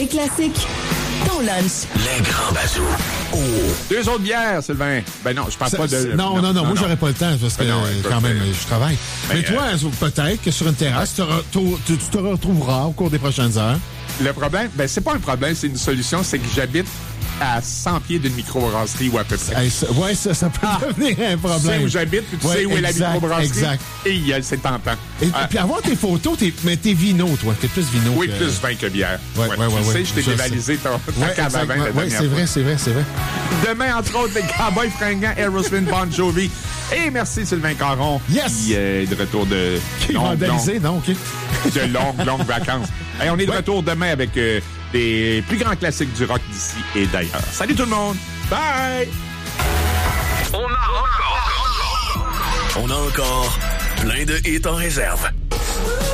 Les classiques. Ton lunch. Les grands bazous. Oh. 2 autres bières, Sylvain. Ben non, je parle pas de... Non, moi, j'aurais pas le temps parce que quand même, je travaille. Ben, mais toi, peut-être que sur une terrasse, tu te retrouveras au cours des prochaines heures. Le problème, ben c'est pas un problème, c'est une solution, c'est que j'habite à 100 pieds d'une microbrasserie ou à peu près. Ça peut devenir un problème. Tu sais où j'habite, puis tu sais où est la microbrasserie. Exact. Et c'est tentant. Et puis avoir tes photos, mais t'es vino, toi. T'es plus vino. Oui, plus vin que bière. Tu sais, je t'ai dévalisé ta cave à vin la dernière fois. C'est vrai. Demain, entre autres, les Cowboys fringants, Aerosmith, Bon Jovi. Et merci Sylvain Caron. Yes! Qui est de retour de... Qui est vandalisé, non? OK. De longues vacances. Et on est de retour demain avec des plus grands classiques du rock d'ici et d'ailleurs. Salut tout le monde! Bye! On a encore plein de hits en réserve.